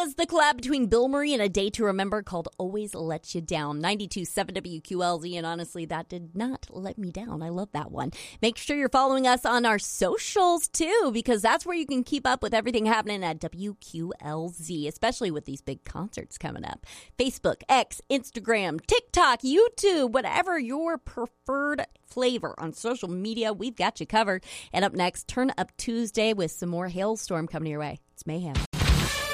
was the collab between Bill Murray and A Day to Remember called Always Let You Down. 92.7 WQLZ, and honestly, that did not let me down. I love that one. Make sure you're following us on our socials, too, because that's where you can keep up with everything happening at WQLZ, especially with these big concerts coming up. Facebook, X, Instagram, TikTok, YouTube, whatever your preferred flavor on social media, we've got you covered. And up next, Turn Up Tuesday with some more Hailstorm coming your way. It's Mayhem.